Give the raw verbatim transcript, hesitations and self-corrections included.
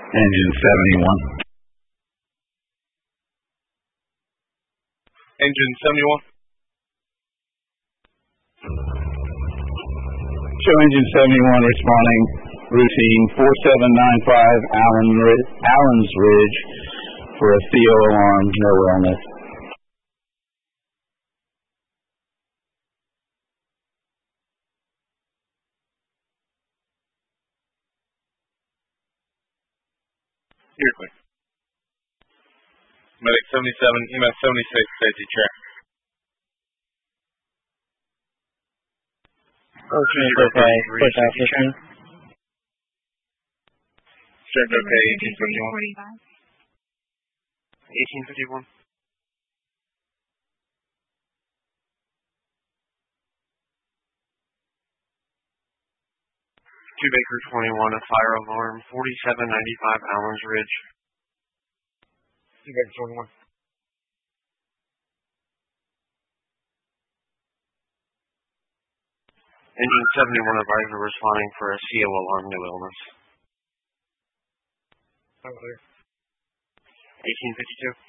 Engine seventy-one. Engine seventy-one. Show engine seventy-one responding routine four seven nine five Allen, Allen's Ridge for a C O alarm, no wellness. You're clear. Medic seventy-seven, E M S seventy-six, safety check. Ocean is okay. Push out fifteen. Check okay, eighteen fifty-one. eighteen fifty-one. Two Baker twenty-one, a fire alarm, forty-seven ninety-five Allen's Ridge. Two Baker twenty-one. Engine seventy-one advisor responding for a C O alarm, new illness. Unclear. eighteen fifty-two.